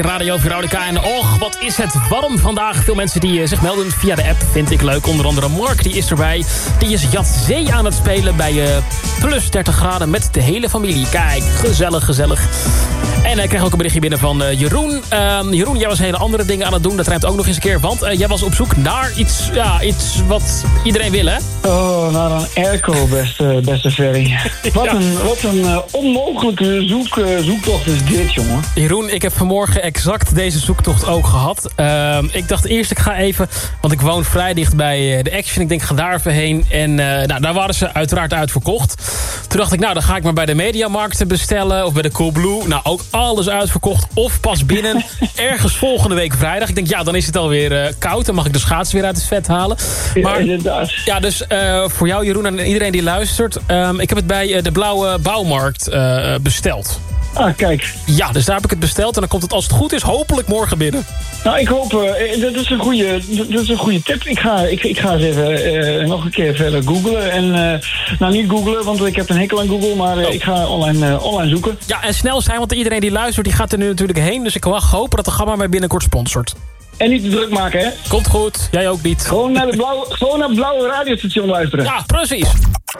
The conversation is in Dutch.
Radio Veronica. En och, wat is het warm vandaag. Veel mensen die zich melden via de app. Vind ik leuk. Onder andere Mark, die is erbij. Die is Yatzee aan het spelen bij plus 30 graden met de hele familie. Kijk, gezellig, gezellig. En ik kreeg ook een berichtje binnen van Jeroen. Jeroen, jij was hele andere dingen aan het doen. Dat rijmt ook nog eens een keer. Want jij was op zoek naar iets wat iedereen wil, hè? Oh, naar een airco, beste Ferry. Wat een onmogelijke zoektocht is dit, jongen. Jeroen, ik heb vanmorgen exact deze zoektocht ook gehad. Ik dacht eerst, ik ga even... Want ik woon vrij dicht bij de Action. Ik denk, ik ga daar even heen. En daar waren ze uiteraard uitverkocht. Toen dacht ik, dan ga ik maar bij de Mediamarkten bestellen. Of bij de Coolblue. Nou, ook alles uitverkocht. Of pas binnen. Ergens volgende week vrijdag. Ik denk, dan is het alweer koud. Dan mag ik de schaatsen weer uit het vet halen. Maar, inderdaad. Ja, dus voor jou, Jeroen, en iedereen die luistert. Ik heb het bij de Blauwe Bouwmarkt besteld. Ah, kijk. Ja, dus daar heb ik het besteld. En dan komt het, als het goed is, hopelijk morgen binnen. Nou, ik hoop... dat is een goede tip. Ik ga eens even nog een keer verder googlen. En, niet googlen, want ik heb een hekel aan Google. Maar ik ga online zoeken. Ja, en snel zijn, want iedereen die luistert, die gaat er nu natuurlijk heen. Dus ik mag hopen dat de Gamma mij binnenkort sponsort. En niet te druk maken, hè? Komt goed. Jij ook niet. Gewoon naar het blauwe radiostation luisteren. Ja, precies.